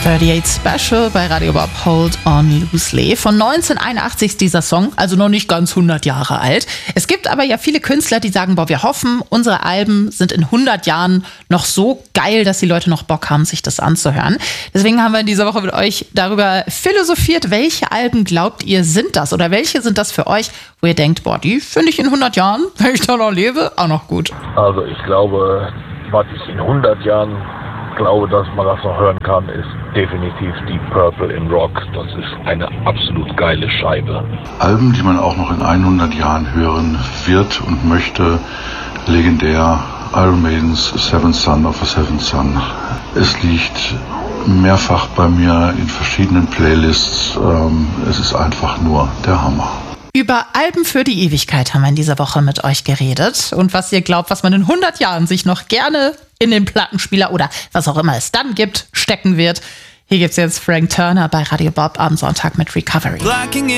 38 Special bei Radio Bob, Hold on Loosely. Von 1981 ist dieser Song, also noch nicht ganz 100 Jahre alt. Es gibt aber ja viele Künstler, die sagen, wir hoffen, unsere Alben sind in 100 Jahren noch so geil, dass die Leute noch Bock haben, sich das anzuhören. Deswegen haben wir in dieser Woche mit euch darüber philosophiert, welche Alben glaubt ihr sind das oder welche sind das für euch, wo ihr denkt, die finde ich in 100 Jahren, wenn ich da noch lebe, auch noch gut. Also ich glaube, was ich in 100 Jahren glaube, dass man das noch hören kann, ist definitiv Deep Purple in Rock. Das ist eine absolut geile Scheibe. Alben, die man auch noch in 100 Jahren hören wird und möchte, legendär Iron Maiden's Seventh Son of a Seventh Son. Es liegt mehrfach bei mir in verschiedenen Playlists. Es ist einfach nur der Hammer. Über Alben für die Ewigkeit haben wir in dieser Woche mit euch geredet. Und was ihr glaubt, was man in 100 Jahren sich noch gerne in den Plattenspieler oder was auch immer es dann gibt, stecken wird. Hier gibt's jetzt Frank Turner bei Radio Bob am Sonntag mit Recovery.